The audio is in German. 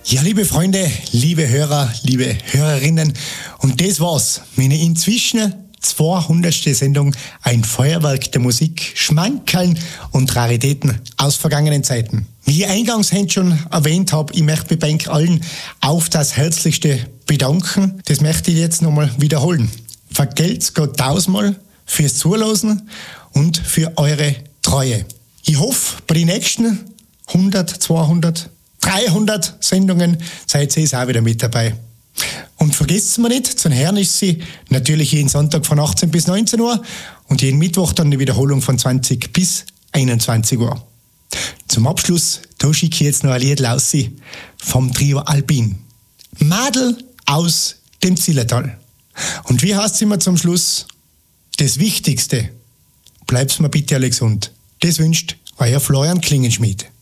Ja, liebe Freunde, liebe Hörer, liebe Hörerinnen, und das war's. Meine inzwischen 200. Sendung, ein Feuerwerk der Musik, Schmankerln und Raritäten aus vergangenen Zeiten. Wie ich eingangs schon erwähnt habe, ich möchte mich bei euch allen auf das Herzlichste bedanken. Das möchte ich jetzt nochmal wiederholen. Vergelt's Gott tausendmal fürs Zuhören und für eure Treue. Ich hoffe, bei den nächsten 100, 200, 300 Sendungen seid ihr auch wieder mit dabei. Und vergesst mir nicht, zu hören ist sie natürlich jeden Sonntag von 18 bis 19 Uhr und jeden Mittwoch dann die Wiederholung von 20 bis 21 Uhr. Zum Abschluss, da schicke ich jetzt noch ein Lied raus vom Trio Alpin. Madel aus dem Zillertal. Und wie heißt es immer zum Schluss? Das Wichtigste, bleibt's mir bitte alle gesund. Das wünscht euer Florian Klingenschmied.